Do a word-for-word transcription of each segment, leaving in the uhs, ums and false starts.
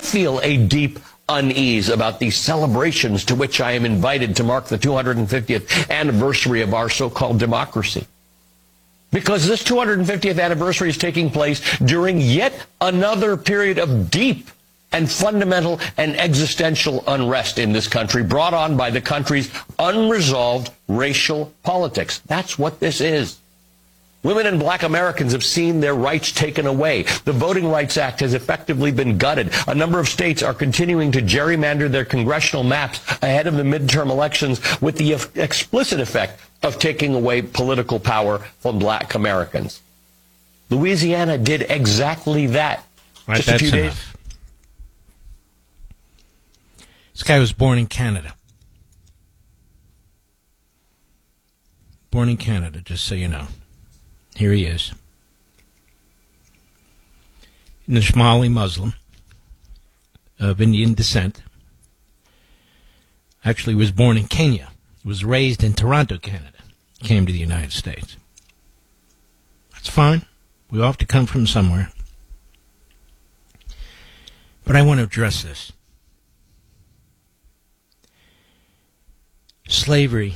feel a deep unease about these celebrations to which I am invited to mark the two hundred fiftieth anniversary of our so-called democracy. Because this two hundred fiftieth anniversary is taking place during yet another period of deep and fundamental and existential unrest in this country, brought on by the country's unresolved racial politics. That's what this is. Women and black Americans have seen their rights taken away. The Voting Rights Act has effectively been gutted. A number of states are continuing to gerrymander their congressional maps ahead of the midterm elections, with the explicit effect of taking away political power from black Americans. Louisiana did exactly that. Right, just that's a few enough. days. This guy was born in Canada. Born in Canada, just so you know. Here he is. Nishmali Muslim of Indian descent. Actually was born in Kenya. He was raised in Toronto, Canada. Came to the United States. That's fine. We all have to come from somewhere. But I want to address this. Slavery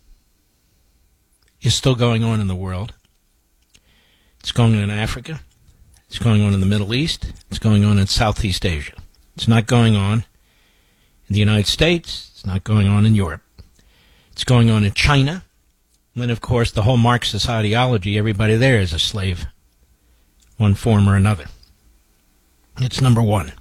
is still going on in the world. It's going on in Africa. It's going on in the Middle East. It's going on in Southeast Asia. It's not going on in the United States. It's not going on in Europe. It's going on in China. And then, of course, the whole Marxist ideology, everybody there is a slave, one form or another. It's number one.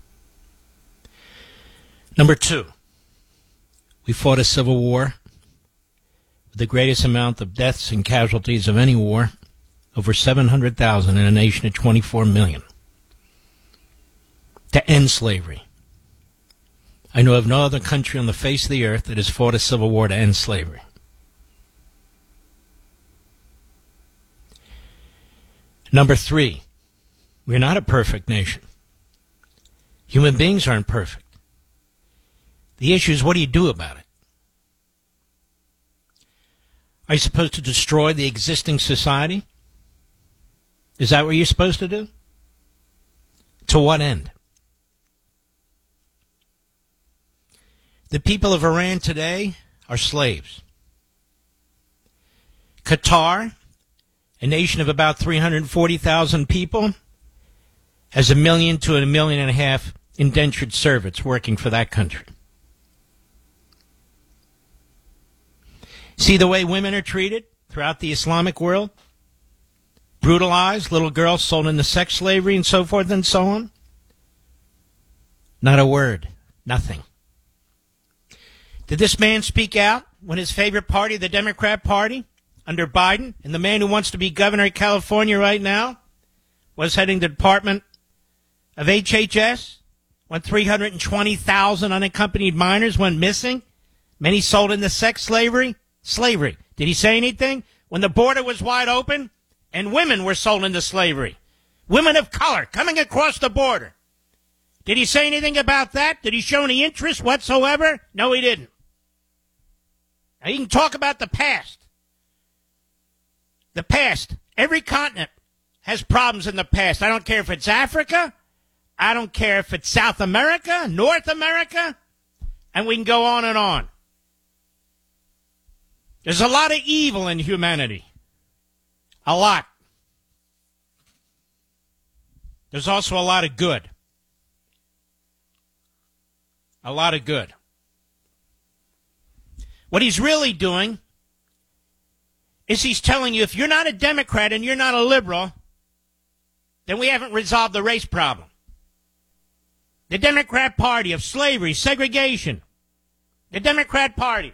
Number two, we fought a civil war with the greatest amount of deaths and casualties of any war, over seven hundred thousand in a nation of twenty-four million, to end slavery. I know of no other country on the face of the earth that has fought a civil war to end slavery. Number three, we're not a perfect nation. Human beings aren't perfect. The issue is, what do you do about it? Are you supposed to destroy the existing society? Is that what you're supposed to do? To what end? The people of Iran today are slaves. Qatar, a nation of about three hundred forty thousand people, has a million to a million and a half indentured servants working for that country. See the way women are treated throughout the Islamic world? Brutalized, little girls sold into sex slavery and so forth and so on? Not a word. Nothing. Did this man speak out when his favorite party, the Democrat Party, under Biden, and the man who wants to be governor of California right now, was heading the Department of H H S, when three hundred twenty thousand unaccompanied minors went missing? Many sold into sex slavery? Slavery. Did he say anything? When the border was wide open and women were sold into slavery. Women of color coming across the border. Did he say anything about that? Did he show any interest whatsoever? No, he didn't. Now, you can talk about the past. The past. Every continent has problems in the past. I don't care if it's Africa. I don't care if it's South America, North America, and we can go on and on. There's a lot of evil in humanity. A lot. There's also a lot of good. A lot of good. What he's really doing is he's telling you, if you're not a Democrat and you're not a liberal, then we haven't resolved the race problem. The Democrat Party of slavery, segregation. The Democrat Party.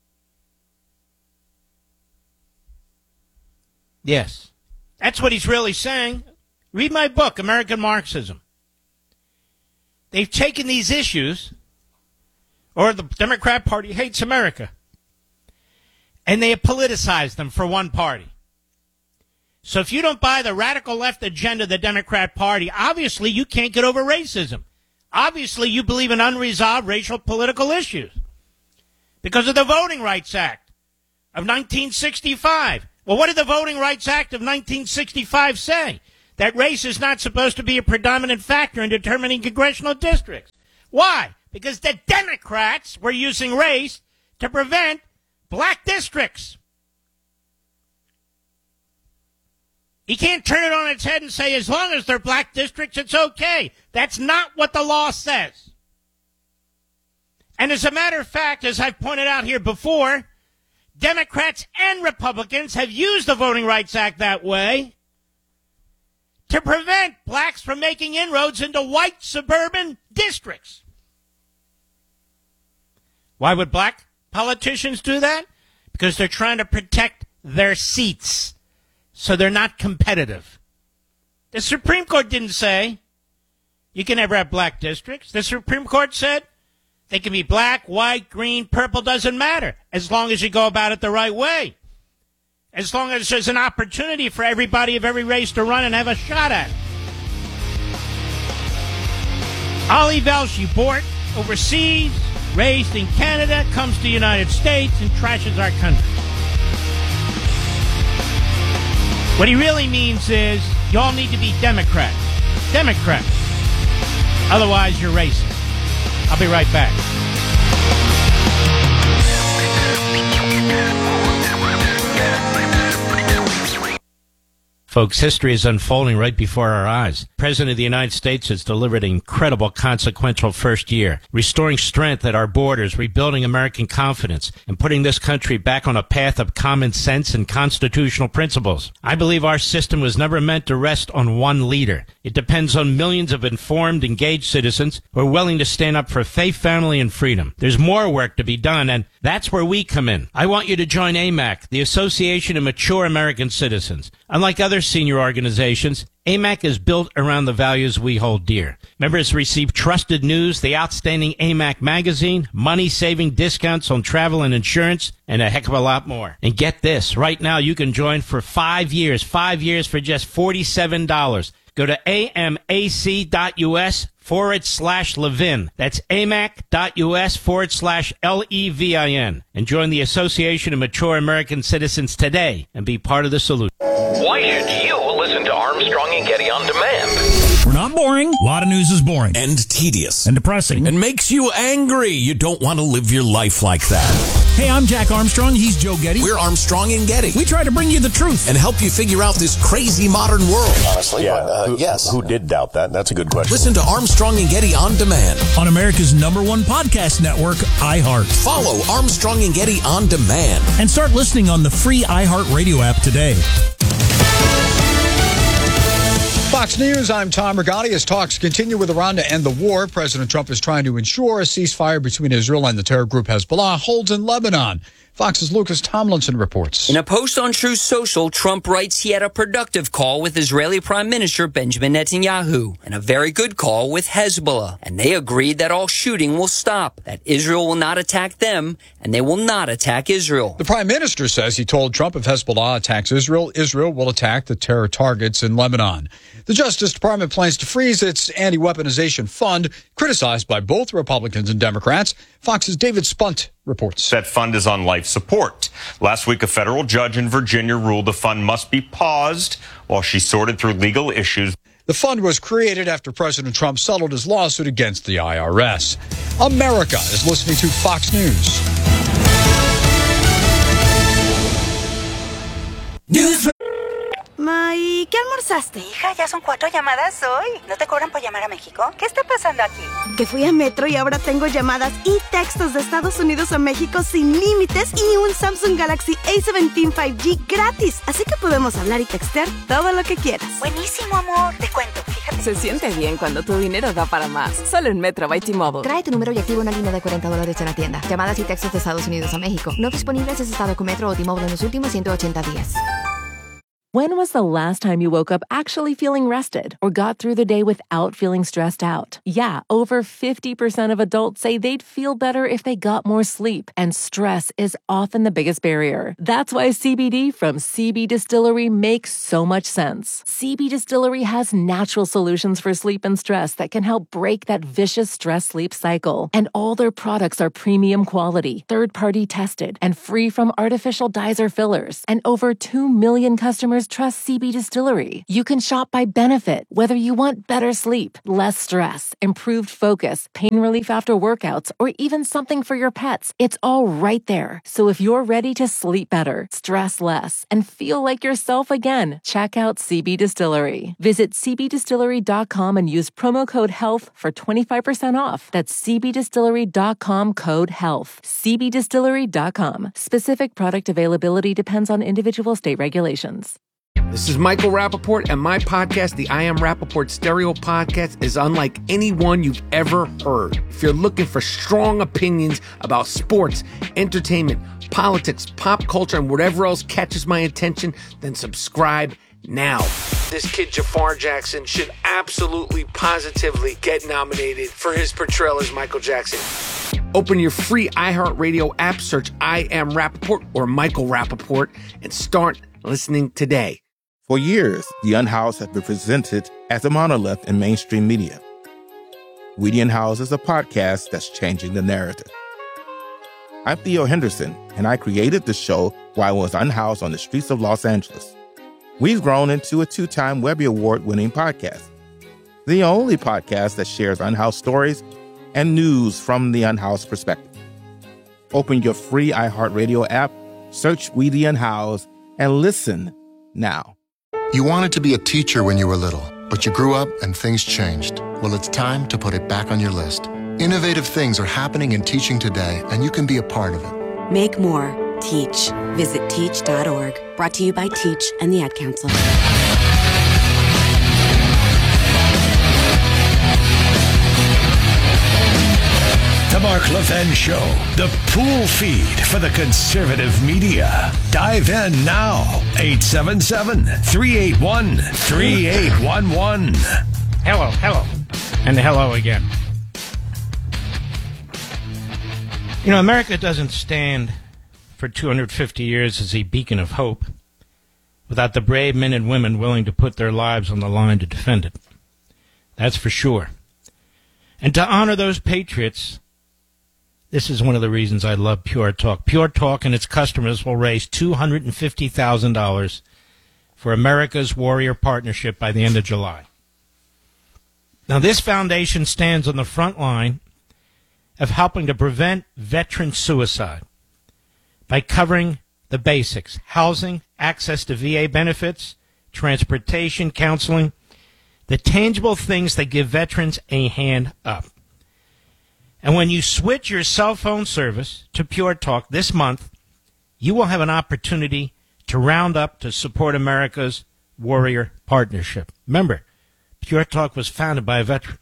Yes. That's what he's really saying. Read my book, American Marxism. They've taken these issues, or the Democrat Party hates America, and they have politicized them for one party. So if you don't buy the radical left agenda of the Democrat Party, obviously you can't get over racism. Obviously you believe in unresolved racial political issues because of the Voting Rights Act of nineteen sixty-five. Well, what did the Voting Rights Act of nineteen sixty-five say? That race is not supposed to be a predominant factor in determining congressional districts. Why? Because the Democrats were using race to prevent black districts. You can't turn it on its head and say, as long as they're black districts, it's okay. That's not what the law says. And as a matter of fact, as I've pointed out here before, Democrats and Republicans have used the Voting Rights Act that way to prevent blacks from making inroads into white suburban districts. Why would black politicians do that? Because they're trying to protect their seats, so they're not competitive. The Supreme Court didn't say you can never have black districts. The Supreme Court said they can be black, white, green, purple, doesn't matter, as long as you go about it the right way. As long as there's an opportunity for everybody of every race to run and have a shot at it. Ollie Velshi, born overseas, raised in Canada, comes to the United States and trashes our country. What he really means is, y'all need to be Democrats. Democrats. Otherwise, you're racist. I'll be right back. Folks, history is unfolding right before our eyes. The President of the United States has delivered an incredible, consequential first year, restoring strength at our borders, rebuilding American confidence, and putting this country back on a path of common sense and constitutional principles. I believe our system was never meant to rest on one leader. It depends on millions of informed, engaged citizens who are willing to stand up for faith, family, and freedom. There's more work to be done, and that's where we come in. I want you to join A M A C, the Association of Mature American Citizens. Unlike other senior organizations, A M A C is built around the values we hold dear. Members receive trusted news, the outstanding A M A C magazine, money-saving discounts on travel and insurance, and a heck of a lot more. And get this, right now you can join for five years, five years for just forty-seven dollars. Go to amac.us forward slash Levin. That's amac.us forward slash L E V I N. And join the Association of Mature American Citizens today and be part of the solution. Why should you listen to Armstrong and Getty on demand? We're not boring. A lot of news is boring. And tedious. And depressing. And makes you angry. You don't want to live your life like that. Hey, I'm Jack Armstrong. He's Joe Getty. We're Armstrong and Getty. We try to bring you the truth. And help you figure out this crazy modern world. Honestly, yeah. uh, who, yes. Who did doubt that? That's a good question. Listen to Armstrong and Getty on demand. On America's number one podcast network, iHeart. Follow Armstrong and Getty on demand. And start listening on the free iHeart Radio app today. Fox News, I'm Tom Rigotti. As talks continue with Iran to end the war, President Trump is trying to ensure a ceasefire between Israel and the terror group Hezbollah holds in Lebanon. Fox's Lucas Tomlinson reports. In a post on Truth Social, Trump writes he had a productive call with Israeli Prime Minister Benjamin Netanyahu and a very good call with Hezbollah. And they agreed that all shooting will stop, that Israel will not attack them, and they will not attack Israel. The Prime Minister says he told Trump if Hezbollah attacks Israel, Israel will attack the terror targets in Lebanon. The Justice Department plans to freeze its anti-weaponization fund, criticized by both Republicans and Democrats. Fox's David Spunt reports. That fund is on life support. Last week, a federal judge in Virginia ruled the fund must be paused while she sorted through legal issues. The fund was created after President Trump settled his lawsuit against the I R S. America is listening to Fox News. News. Ma, ¿y qué almorzaste? Hija, ya son cuatro llamadas hoy. ¿No te cobran por llamar a México? ¿Qué está pasando aquí? Que fui a Metro y ahora tengo llamadas y textos de Estados Unidos a México sin límites y un Samsung Galaxy A diecisiete cinco G gratis. Así que podemos hablar y textear todo lo que quieras. Buenísimo, amor. Te cuento, fíjate. Se siente bien cuando tu dinero da para más. Solo en Metro by T-Mobile. Trae tu número y activa una línea de cuarenta dólares en la tienda. Llamadas y textos de Estados Unidos a México. No disponibles si has estado con Metro o T-Mobile en los últimos ciento ochenta días. When was the last time you woke up actually feeling rested or got through the day without feeling stressed out? Yeah, over fifty percent of adults say they'd feel better if they got more sleep, and stress is often the biggest barrier. That's why C B D from C B Distillery makes so much sense. C B Distillery has natural solutions for sleep and stress that can help break that vicious stress-sleep cycle. And all their products are premium quality, third-party tested, and free from artificial dyes or fillers. And over two million customers customers trust C B Distillery. You can shop by benefit, whether you want better sleep, less stress, improved focus, pain relief after workouts, or even something for your pets. It's all right there. So if you're ready to sleep better, stress less, and feel like yourself again, check out C B Distillery. Visit c b distillery dot com and use promo code HEALTH for twenty-five percent off. That's c b distillery dot com code HEALTH. c b distillery dot com. Specific product availability depends on individual state regulations. This is Michael Rappaport, and my podcast, the I Am Rappaport Stereo Podcast, is unlike any one you've ever heard. If you're looking for strong opinions about sports, entertainment, politics, pop culture, and whatever else catches my attention, then subscribe now. This kid Jafar Jackson should absolutely, positively get nominated for his portrayal as Michael Jackson. Open your free iHeartRadio app, search I Am Rappaport or Michael Rappaport, and start listening today. For years, The Unhoused has been presented as a monolith in mainstream media. We the Unhoused is a podcast that's changing the narrative. I'm Theo Henderson, and I created the show while I was unhoused on the streets of Los Angeles. We've grown into a two-time Webby Award-winning podcast, the only podcast that shares unhoused stories and news from the unhoused perspective. Open your free iHeartRadio app, search We the Unhoused, and listen now. You wanted to be a teacher when you were little, but you grew up and things changed. Well, it's time to put it back on your list. Innovative things are happening in teaching today, and you can be a part of it. Make more. Teach. Visit teach dot org. Brought to you by Teach and the Ad Council. The Mark Levin Show, the pool feed for the conservative media. Dive in now. eight seven seven, three eight one, three eight one one. Hello, hello, and hello again. You know, America doesn't stand for two hundred fifty years as a beacon of hope without the brave men and women willing to put their lives on the line to defend it. That's for sure. And to honor those patriots, this is one of the reasons I love Pure Talk. Pure Talk and its customers will raise two hundred fifty thousand dollars for America's Warrior Partnership by the end of July. Now, this foundation stands on the front line of helping to prevent veteran suicide by covering the basics: housing, access to V A benefits, transportation, counseling, the tangible things that give veterans a hand up. And when you switch your cell phone service to Pure Talk this month, you will have an opportunity to round up to support America's Warrior Partnership. Remember, Pure Talk was founded by a veteran.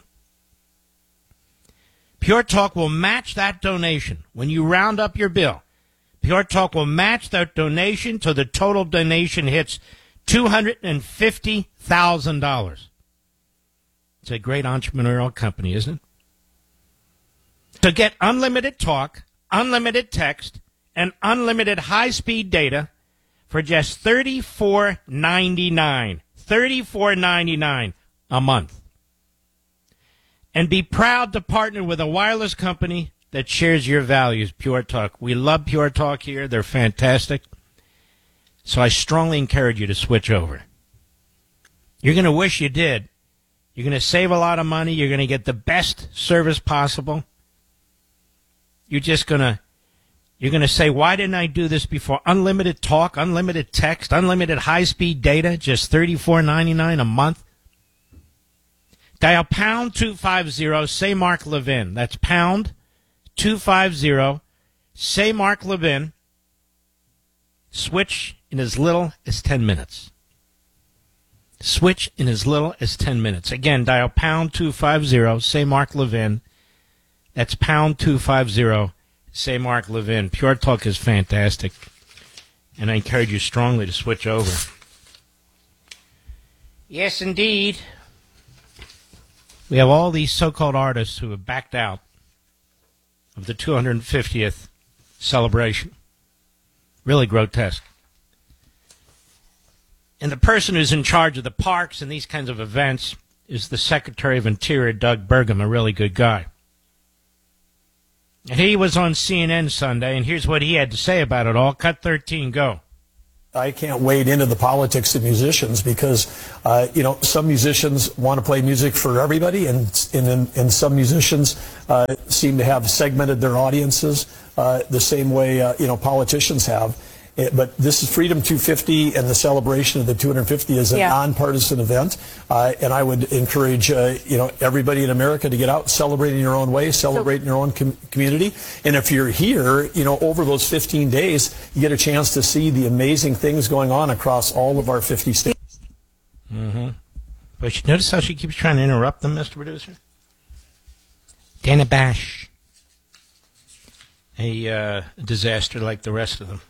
Pure Talk will match that donation when you round up your bill. Pure Talk will match that donation till the total donation hits two hundred fifty thousand dollars. It's a great entrepreneurial company, isn't it? To get unlimited talk, unlimited text, and unlimited high-speed data for just thirty-four ninety-nine. thirty-four ninety-nine a month. And be proud to partner with a wireless company that shares your values, Pure Talk. We love Pure Talk here. They're fantastic. So I strongly encourage you to switch over. You're going to wish you did. You're going to save a lot of money. You're going to get the best service possible. You're just going to you're going to say, why didn't I do this before? Unlimited talk, unlimited text, unlimited high-speed data, just thirty-four ninety-nine a month. Dial pound two fifty, say Mark Levin. That's pound two fifty, say Mark Levin. Switch in as little as ten minutes. Switch in as little as ten minutes. Again, dial pound two fifty, say Mark Levin. That's pound two fifty, say Mark Levin. Pure Talk is fantastic, and I encourage you strongly to switch over. Yes, indeed. We have all these so-called artists who have backed out of the two hundred fiftieth celebration. Really grotesque. And the person who's in charge of the parks and these kinds of events is the Secretary of Interior, Doug Burgum, a really good guy. And he was on C N N Sunday, and here's what he had to say about it all. Cut thirteen, go. I can't wade into the politics of musicians because, uh, you know, some musicians want to play music for everybody, and and, and some musicians uh, seem to have segmented their audiences uh, the same way, uh, you know, politicians have. It, but this is Freedom two fifty, and the celebration of the two hundred fifty is a Yeah. nonpartisan event. Uh, and I would encourage, uh, you know, everybody in America to get out, celebrate in your own way, celebrate in your own com- community. And if you're here, you know, over those fifteen days, you get a chance to see the amazing things going on across all of our fifty states. Mm-hmm. But you notice how she keeps trying to interrupt them, Mister Producer? Dana Bash. A uh, disaster like the rest of them.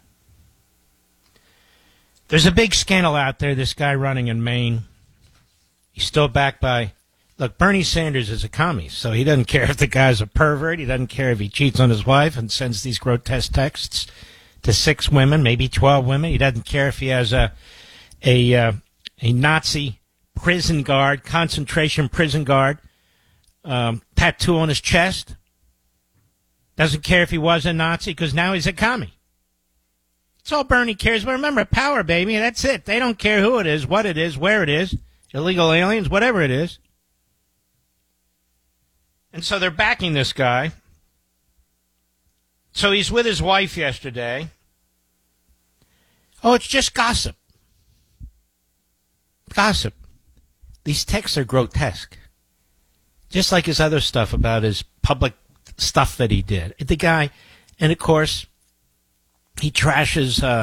There's a big scandal out there, this guy running in Maine. He's still backed by... Look, Bernie Sanders is a commie, so he doesn't care if the guy's a pervert. He doesn't care if he cheats on his wife and sends these grotesque texts to six women, maybe twelve women. He doesn't care if he has a a, uh, a Nazi prison guard, concentration prison guard, um, tattoo on his chest. Doesn't care if he was a Nazi, because now he's a commie. That's all Bernie cares. But remember, power, baby, that's it. They don't care who it is, what it is, where it is, illegal aliens, whatever it is. And so they're backing this guy. So he's with his wife yesterday. Oh, it's just gossip. Gossip. These texts are grotesque. Just like his other stuff about his public stuff that he did. The guy, and of course... He trashes uh,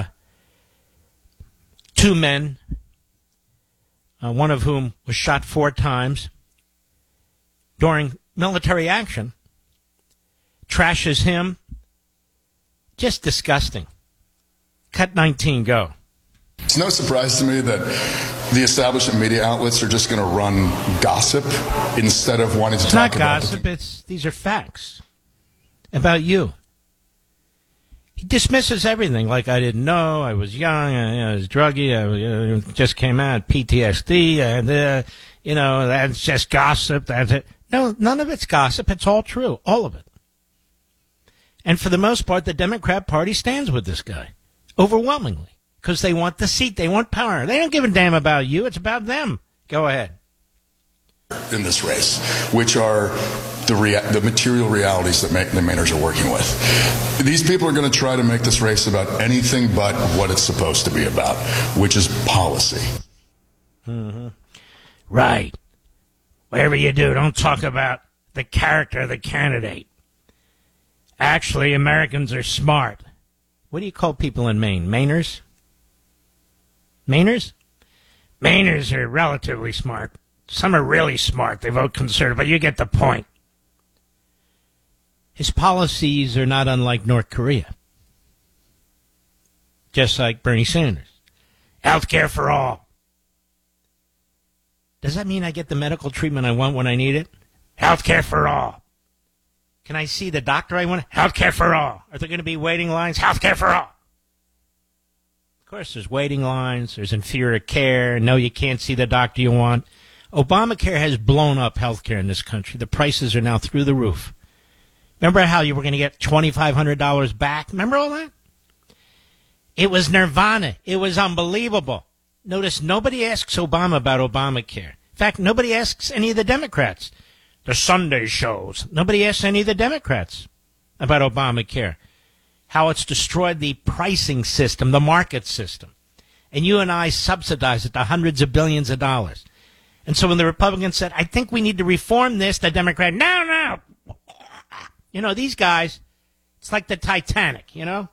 two men, uh, one of whom was shot four times during military action. Trashes him. Just disgusting. Cut nineteen, go. It's no surprise to me that the establishment media outlets are just going to run gossip instead of wanting to It's talk not about gossip. It's these are facts about you. He dismisses everything like I didn't know, I was young, I, I was druggy, I was, you know, just came out, P T S D, and, uh, you know, that's just gossip. That's it. No, none of it's gossip. It's all true, all of it. And for the most part, the Democrat Party stands with this guy, overwhelmingly, because they want the seat, they want power. They don't give a damn about you, it's about them. Go ahead. in this race, which are the rea- the material realities that make, the Mainers are working with. These people are going to try to make this race about anything but what it's supposed to be about, which is policy. Mm-hmm. Right. Whatever you do, don't talk about the character of the candidate. Actually, Americans are smart. What do you call people in Maine? Mainers? Mainers? Mainers are relatively smart. Some are really smart. They vote conservative, but you get the point. His policies are not unlike North Korea. Just like Bernie Sanders. Health care for all. Does that mean I get the medical treatment I want when I need it? Health care for all. Can I see the doctor I want? Health care for all. Are there going to be waiting lines? Health care for all. Of course, there's waiting lines. There's inferior care. No, you can't see the doctor you want. Obamacare has blown up health care in this country. The prices are now through the roof. Remember how you were going to get twenty-five hundred dollars back? Remember all that? It was nirvana. It was unbelievable. Notice nobody asks Obama about Obamacare. In fact, nobody asks any of the Democrats. The Sunday shows. Nobody asks any of the Democrats about Obamacare. How it's destroyed the pricing system, the market system. And you and I subsidize it to hundreds of billions of dollars. And so when the Republicans said, I think we need to reform this, the Democrat, no, no. You know, these guys, it's like the Titanic, you know?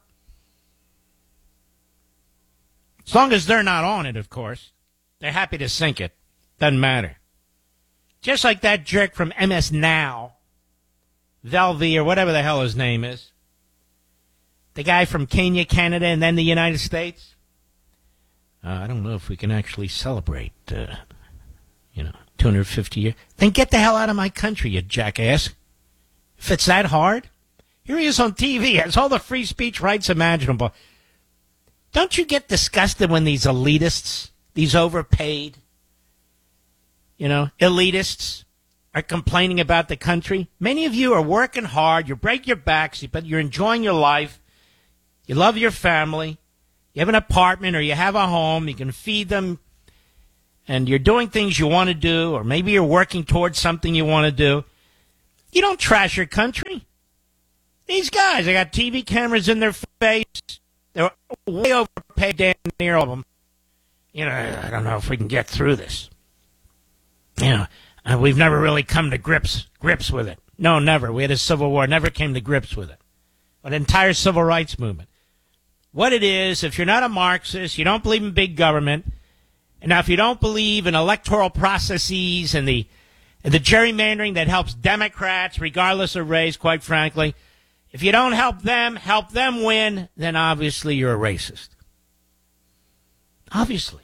As long as they're not on it, of course. They're happy to sink it. Doesn't matter. Just like that jerk from M S Now, Velvey, or whatever the hell his name is. The guy from Kenya, Canada, and then the United States. Uh, I don't know if we can actually celebrate, uh, you know, two hundred fifty years. Then get the hell out of my country, you jackass. If it's that hard. Here he is on T V, has all the free speech rights imaginable. Don't you get disgusted when these elitists, these overpaid, you know, elitists are complaining about the country? Many of you are working hard. You break your backs, but you're enjoying your life. You love your family. you have an apartment or you have a home, you can feed them, and you're doing things you want to do, or maybe you're working towards something you want to do, you don't trash your country. These guys, they got T V cameras in their face. They're way overpaid, damn near all of them. You know, I don't know if we can get through this. You know, uh, we've never really come to grips grips with it. No, never. We had a civil war, never came to grips with it. An entire civil rights movement. What it is, if you're not a Marxist, you don't believe in big government, and now if you don't believe in electoral processes and the and the gerrymandering that helps Democrats, regardless of race, quite frankly, if you don't help them, help them win, then obviously you're a racist. Obviously.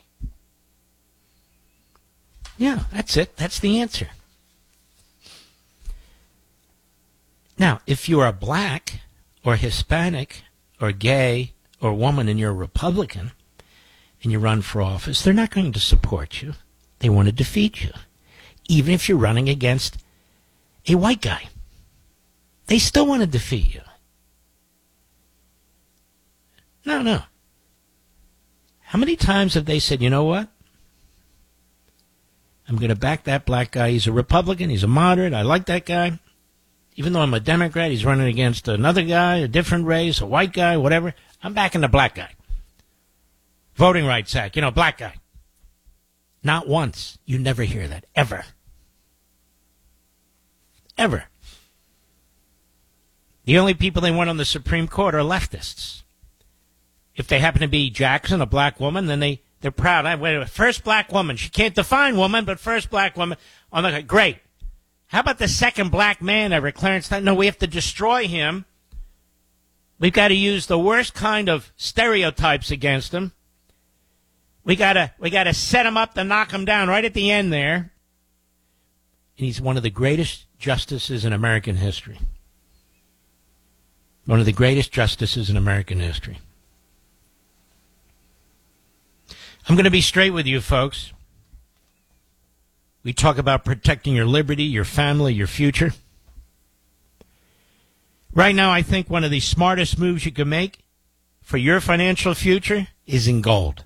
Yeah, that's it. That's the answer. Now, if you are black or Hispanic or gay or woman and you're a Republican and you run for office, they're not going to support you. They want to defeat you. Even if you're running against a white guy. They still want to defeat you. No, no. How many times have they said, you know what? I'm going to back that black guy. He's a Republican. He's a moderate. I like that guy. Even though I'm a Democrat, he's running against another guy, a different race, a white guy, whatever. I'm backing the black guy. Voting Rights Act, you know, black guy. Not once. You never hear that. Ever. Ever. The only people they want on the Supreme Court are leftists. If they happen to be Jackson, a black woman, then they, they're proud. I wait, first black woman. She can't define woman, but first black woman. On the, great. How about the second black man ever, Clarence? No, we have to destroy him. We've got to use the worst kind of stereotypes against him. We gotta, we gotta set him up to knock him down right at the end there. And he's one of the greatest justices in American history. One of the greatest justices in American history. I'm going to be straight with you, folks. We talk about protecting your liberty, your family, your future. Right now, I think one of the smartest moves you can make for your financial future is in gold.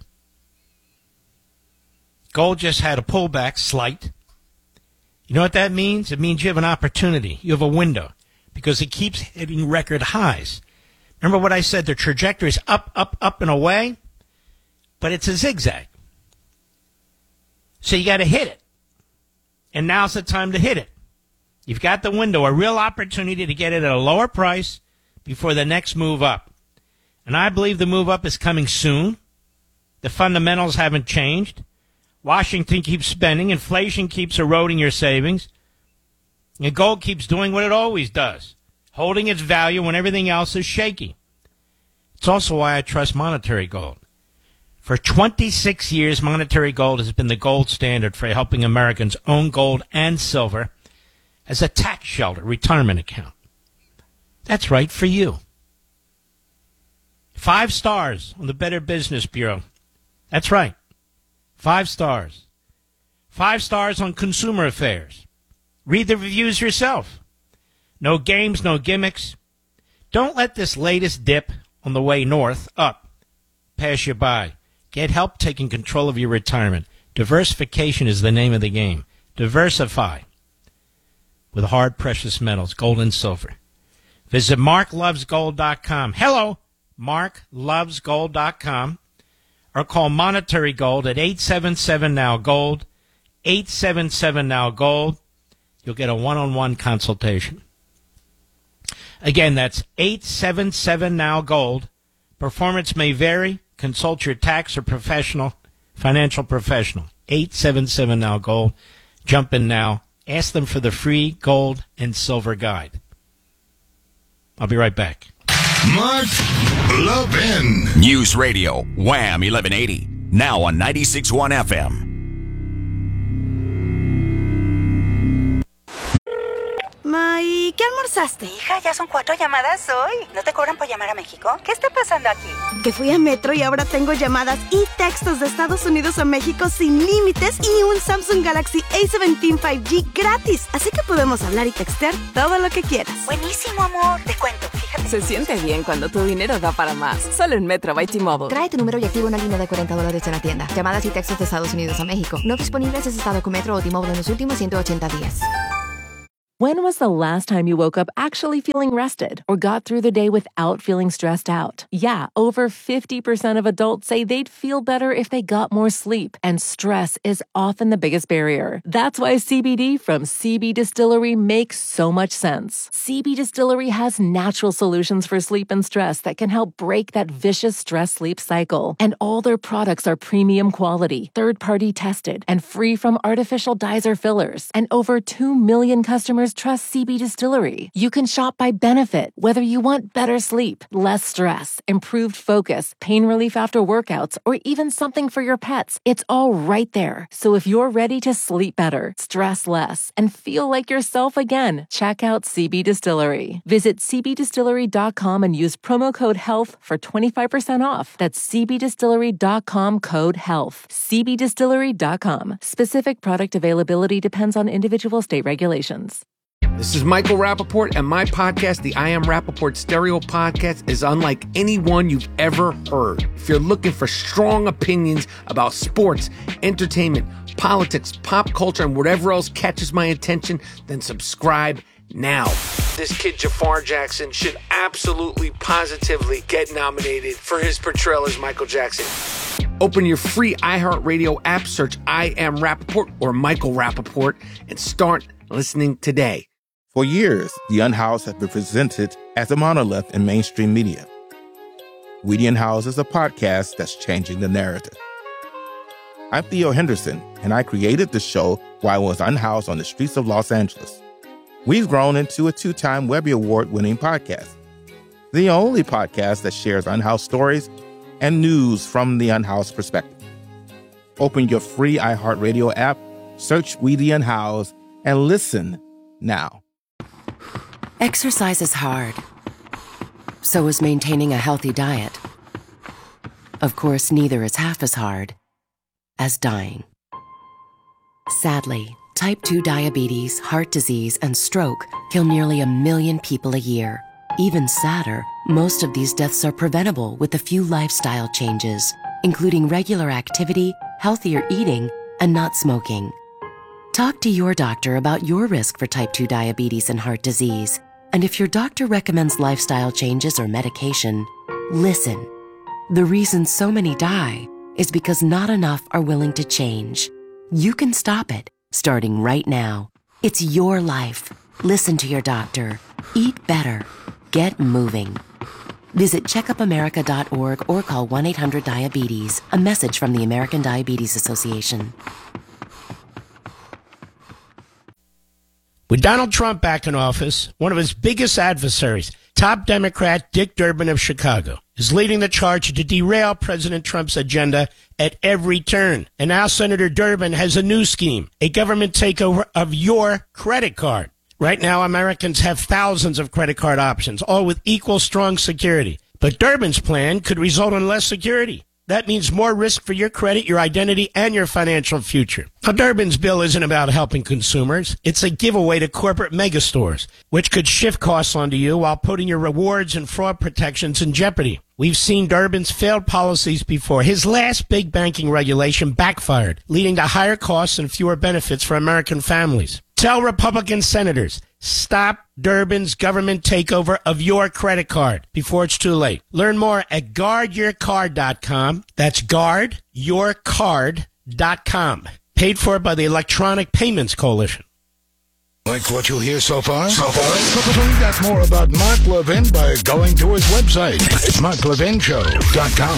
Gold just had a pullback, slight. You know what that means? It means you have an opportunity. You have a window because it keeps hitting record highs. Remember what I said? The trajectory is up, up, up and away, but it's a zigzag. So you got to hit it. And now's the time to hit it. You've got the window, a real opportunity to get it at a lower price before the next move up. And I believe the move up is coming soon. The fundamentals haven't changed. Washington keeps spending. Inflation keeps eroding your savings. And gold keeps doing what it always does, holding its value when everything else is shaky. It's also why I trust monetary gold. For twenty-six years, monetary gold has been the gold standard for helping Americans own gold and silver as a tax shelter, retirement account. That's right, for you. Five stars on the Better Business Bureau. That's right. Five stars. Five stars on Consumer Affairs. Read the reviews yourself. No games, no gimmicks. Don't let this latest dip on the way north, up, pass you by. Get help taking control of your retirement. Diversification is the name of the game. Diversify with hard precious metals, gold and silver. Visit mark loves gold dot com. Hello, mark loves gold dot com. Or call Monetary Gold at eight seven seven now gold, eight seven seven now gold. You'll get a one-on-one consultation. Again, that's eight seven seven now gold. Performance may vary. Consult your tax or professional, financial professional. eight seven seven now gold. Jump in now. Ask them for the free gold and silver guide. I'll be right back. Mark Levin. News Radio, Wham eleven eighty. Now on ninety-six point one F M. Ma, ¿y qué almorzaste? Hija, ya son cuatro llamadas hoy. ¿No te cobran por llamar a México? ¿Qué está pasando aquí? Que fui a Metro y ahora tengo llamadas y textos de Estados Unidos a México sin límites y un Samsung Galaxy A diecisiete cinco G gratis. Así que podemos hablar y textear todo lo que quieras. Buenísimo, amor. Te cuento, fíjate Se siente bien cuando tu dinero da para más. Solo en Metro by T-Mobile. Trae tu número y activa una línea de cuarenta dólares en la tienda. Llamadas y textos de Estados Unidos a México. No disponibles si estado con Metro o T-Mobile en los últimos ciento ochenta días. When was the last time you woke up actually feeling rested or got through the day without feeling stressed out? Yeah, over fifty percent of adults say they'd feel better if they got more sleep, and stress is often the biggest barrier. That's why C B D from C B Distillery makes so much sense. C B Distillery has natural solutions for sleep and stress that can help break that vicious stress-sleep cycle. And all their products are premium quality, third-party tested, and free from artificial dyes or fillers. And over two million customers trust C B Distillery. You can shop by benefit, whether you want better sleep, less stress, improved focus, pain relief after workouts, or even something for your pets. It's all right there. So if you're ready to sleep better, stress less, and feel like yourself again, check out C B Distillery. Visit c b distillery dot com and use promo code HEALTH for twenty-five percent off. That's c b distillery dot com code HEALTH. c b distillery dot com. Specific product availability depends on individual state regulations. This is Michael Rappaport, and my podcast, the I Am Rappaport Stereo Podcast, is unlike any one you've ever heard. If you're looking for strong opinions about sports, entertainment, politics, pop culture, and whatever else catches my attention, then subscribe now. This kid, Jafar Jackson, should absolutely, positively get nominated for his portrayal as Michael Jackson. Open your free iHeartRadio app, search I Am Rappaport or Michael Rappaport, and start listening today. For years, The Unhoused has been presented as a monolith in mainstream media. We the Unhoused is a podcast that's changing the narrative. I'm Theo Henderson, and I created the show while I was unhoused on the streets of Los Angeles. We've grown into a two-time Webby Award-winning podcast, the only podcast that shares unhoused stories and news from the unhoused perspective. Open your free iHeartRadio app, search We the Unhoused, and listen now. Exercise is hard. So is maintaining a healthy diet. Of course, neither is half as hard as dying. Sadly, type two diabetes, heart disease, and stroke kill nearly a million people a year. Even sadder, most of these deaths are preventable with a few lifestyle changes, including regular activity, healthier eating, and not smoking. Talk to your doctor about your risk for type two diabetes and heart disease. And if your doctor recommends lifestyle changes or medication, listen. The reason so many die is because not enough are willing to change. You can stop it, starting right now. It's your life. Listen to your doctor. Eat better. Get moving. Visit checkup america dot org or call one eight hundred diabetes. A message from the American Diabetes Association. With Donald Trump back in office, one of his biggest adversaries, top Democrat Dick Durbin of Chicago, is leading the charge to derail President Trump's agenda at every turn. And now Senator Durbin has a new scheme, a government takeover of your credit card. Right now, Americans have thousands of credit card options, all with equal strong security. But Durbin's plan could result in less security. That means more risk for your credit, your identity, and your financial future. Now, Durbin's bill isn't about helping consumers. It's a giveaway to corporate megastores, which could shift costs onto you while putting your rewards and fraud protections in jeopardy. We've seen Durbin's failed policies before. His last big banking regulation backfired, leading to higher costs and fewer benefits for American families. Tell Republican senators, stop Durbin's government takeover of your credit card before it's too late. Learn more at guard your card dot com. That's guard your card dot com. Paid for by the Electronic Payments Coalition. Like what you hear so far? So far? Find out more about Mark Levin by going to his website, mark levin show dot com.